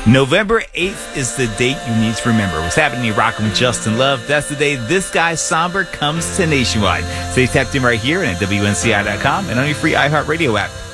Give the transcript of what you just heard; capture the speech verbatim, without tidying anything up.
November eighth is the date you need to remember. What's happening in Rockin' with Justin Love? That's the day This Guy Somber comes to Nationwide. Stay tapped in right here and at W N C I dot com and on your free iHeartRadio app.